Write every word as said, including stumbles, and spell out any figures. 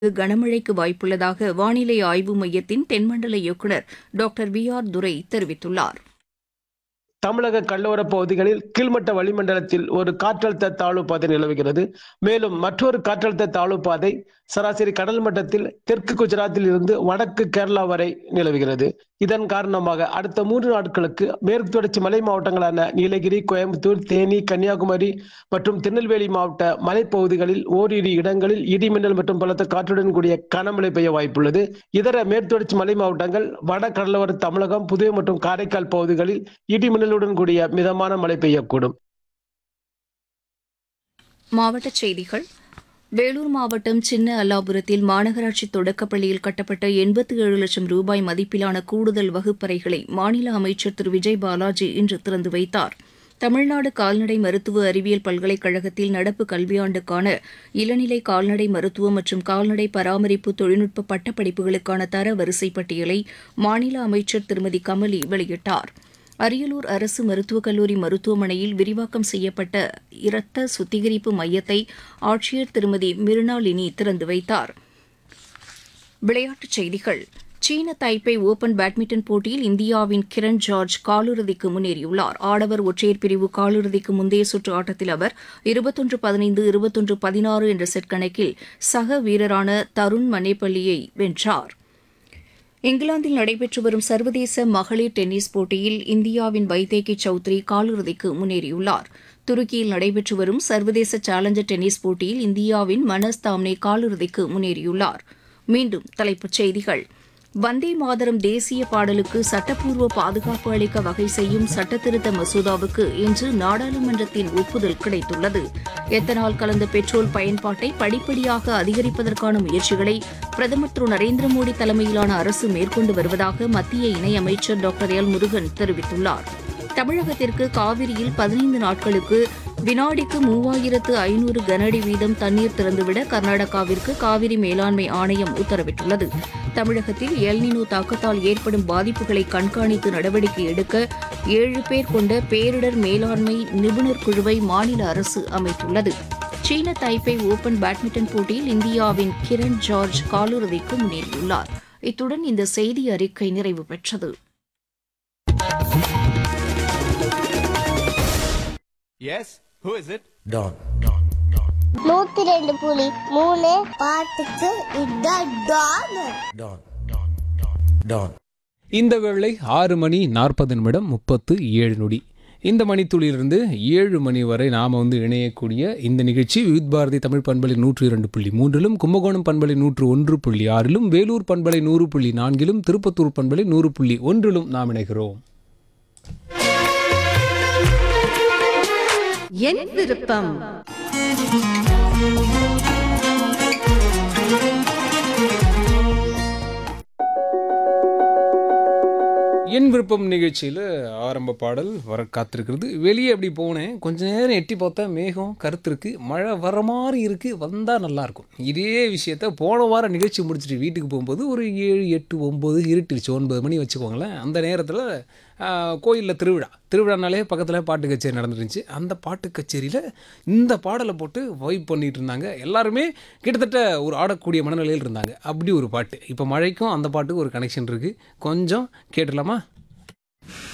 கனமழைக்கு வாய்ப்புள்ளதாக வானிலை ஆய்வு மையத்தின் தென்மண்டல இயக்குநர் டாக்டர் வி ஆர் துரை தெரிவித்துள்ளார். தமிழக கடலோர பகுதிகளில் கீழ்மட்ட வளிமண்டலத்தில் ஒரு காற்றழுத்த தாழ்வு பாதை நிலவுகிறது. மேலும் மற்றொரு காற்றழுத்த தாழ்வு பாதை சராசரி கடல் மட்டத்தில் தெற்கு குஜராத்தில் இருந்து வடக்கு கேரளா வரை நிலவுகிறது. இதன் காரணமாக அடுத்த மூன்று நாட்களுக்கு மேற்கு தொடர்ச்சி மலை மாவட்டங்களான நீலகிரி, கோயம்புத்தூர், தேனி, கன்னியாகுமரி மற்றும் திருநெல்வேலி மாவட்ட மலைப்பகுதிகளில் ஓரிரு இடங்களில் இடிமின்னல் மற்றும் பலத்த காற்றுடன் கூடிய கனமழை பெய்ய வாய்ப்புள்ளது. இதர மேற்கு தொடர்ச்சி மலை மாவட்டங்கள், வட கடலோர தமிழகம், புதுவை மற்றும் காரைக்கால் பகுதிகளில் இடிமின்னலுடன் கூடிய மிதமான மழை பெய்யக்கூடும். மாவட்டச் செய்திகள். வேலூர் மாவட்டம் சின்ன அல்லாபுரத்தில் மாநகராட்சி தொடக்கப்பள்ளியில் கட்டப்பட்ட எண்பத்தி ஏழு லட்சம் ரூபாய் மதிப்பிலான கூடுதல் வகுப்பறைகளை மாநில அமைச்சர் திரு விஜய் பாலாஜி இன்று திறந்து வைத்தார். தமிழ்நாடு கால்நடை மருத்துவ அறிவியல் பல்கலைக்கழகத்தில் நடப்பு கல்வியாண்டுக்கான இளநிலை கால்நடை மருத்துவம் மற்றும் கால்நடை பராமரிப்பு தொழில்நுட்ப பட்டப்படிப்புகளுக்கான தர வரிசை பட்டியலை மாநில அமைச்சர் திருமதி கமலி வெளியிட்டார். அரியலூர் அரசு மருத்துவக் கல்லூரி மருத்துவமனையில் விரிவாக்கம் செய்யப்பட்ட இரத்த சுத்திகரிப்பு மையத்தை ஆட்சியர் திருமதி மிருனாளினி திறந்து வைத்தார். விளையாட்டுச் செய்திகள். சீன தைப்பே ஓபன் பேட்மிண்டன் போட்டியில் இந்தியாவின் கிரண் ஜார்ஜ் காலிறுதிக்கு முன்னேறியுள்ளார். ஆடவர் ஒற்றையர் பிரிவு காலிறுதிக்கு முந்தைய சுற்று ஆட்டத்தில் அவர் இருபத்தொன்று பதினைந்து இருபத்தொன்று பதினாறு என்ற செட் கணக்கில் சக வீரரான தருண் மனேபள்ளியை வென்றார். இங்கிலாந்தில் நடைபெற்று வரும் சர்வதேச மகளிர் டென்னிஸ் போட்டியில் இந்தியாவின் வைதேகி சௌத்ரி காலிறுதிக்கு முன்னேறியுள்ளார். துருக்கியில் நடைபெற்று வரும் சர்வதேச சேலஞ்சர் டென்னிஸ் போட்டியில் இந்தியாவின் மனஸ் தாம்னே காலிறுதிக்கு முன்னேறியுள்ளார். மீண்டும் தலைப்புச் செய்திகள். வந்தே மாதரம் தேசிய பாடலுக்கு சட்டப்பூர்வ பாதுகாப்பு அளிக்க வகை செய்யும் சட்டத்திருத்த மசோதாவுக்கு இன்று நாடாளுமன்றத்தின் ஒப்புதல் கிடைத்துள்ளது. எத்தனால் கலந்த பெட்ரோல் பயன்பாட்டை படிப்படியாக அதிகரிப்பதற்கான முயற்சிகளை பிரதமர் திரு நரேந்திர மோடி தலைமையிலான அரசு மேற்கொண்டு வருவதாக மத்திய இணையமைச்சர் டாக்டர் எல் முருகன் தெரிவித்துள்ளார். தமிழகத்திற்கு காவிரியில் பதினைந்து நாட்களுக்கு வினாடிக்கு மூவாயிரத்து ஐநூறு கனஅடி வீதம் தண்ணீர் திறந்துவிட கர்நாடகாவிற்கு காவிரி மேலாண்மை ஆணையம் உத்தரவிட்டுள்ளது. தமிழகத்தில் எல்னினோ தாக்கத்தால் ஏற்படும் பாதிப்புகளை கண்காணித்து நடவடிக்கை எடுக்க ஏழு பேர் கொண்ட பேரிடர் மேலாண்மை நிபுணர் குழுவை மாநில அரசு அமைத்துள்ளது. சீன தைப்பே ஓபன் பேட்மிண்டன் போட்டியில் இந்தியாவின் கிரண் ஜார்ஜ் காலிறுதிக்கு முன்னேறியுள்ளார். இத்துடன் இந்த செய்தி அறிக்கை நிறைவு பெற்றது. Yes, who is it? Don. நூத்தி ரெண்டு புள்ளி மூணு பாட்டுக்கு இதான் டான். Don. Don. இந்த வேளை ஆறு மணி நாற்பது நிமிடம் முப்பத்து ஏழு நொடி. இந்த மணித்துளியிலிருந்து ஏழு மணி வரை நாம் வந்து இணையக்கூடிய இந்த நிகழ்ச்சி விவித் பாரதி தமிழ் பண்பலை நூற்று இரண்டு புள்ளி மூன்றிலும், கும்பகோணம் பண்பலை நூற்று ஒன்று புள்ளி ஆறிலும், வேலூர் பண்பலை நூறு புள்ளி நான்கிலும், திருப்பத்தூர் பண்பலை நூறு புள்ளி ஒன்றிலும் நாம் இணைகிறோம். என் விருப்பம். என் விருப்பம் நிகழ்ச்சியில் ஆரம்ப பாடல் வர காத்திருக்கிறது. வெளியே அப்படி போனேன், கொஞ்ச நேரம் எட்டி பார்த்தா மேகம் கருத்துருக்கு, மழை வர மாதிரி இருக்குது, வந்தால் நல்லாயிருக்கும். இதே விஷயத்த போன வாரம் நிகழ்ச்சி முடிச்சுட்டு வீட்டுக்கு போகும்போது ஒரு ஏழு எட்டு ஒம்பது இருட்டுருச்சு, ஒன்பது மணி வச்சுக்கோங்களேன். அந்த நேரத்தில் கோயிலில் திருவிழா திருவிழானாலே பக்கத்தில் பாட்டு கச்சேரி நடந்துருந்துச்சு. அந்த பாட்டு கச்சேரியில் இந்த பாடலை போட்டு வைப் பண்ணிகிட்டு இருந்தாங்க. எல்லாருமே கிட்டத்தட்ட ஒரு ஆடக்கூடிய மனநிலையில் இருந்தாங்க. அப்படி ஒரு பாட்டு. இப்போ மழைக்கும் அந்த பாட்டுக்கும் ஒரு கனெக்ஷன் இருக்குது. கொஞ்சம் கேட்டுடலாமா?